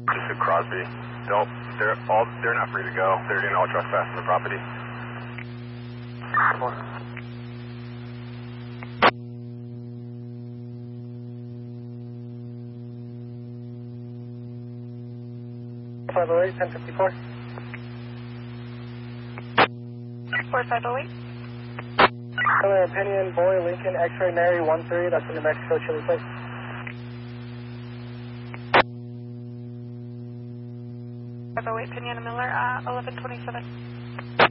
Just to Crosby. They're not free to go. They're doing all trespass on the property. Come on. 508, 1054. 4508. Opinion, Boy, Lincoln, X-ray, Mary, 13, that's in New Mexico, Chili Place. 508, Pinion Miller, 1127.